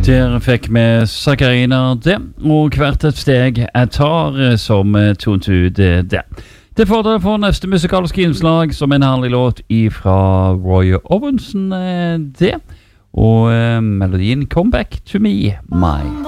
Der fikk vi Sakarina det, og hvert et steg jeg tar som tonte ut det. Det får dere for neste musikalske innslag som en herlig låt fra Roy Orbison det, og melodien Come Back to Me, My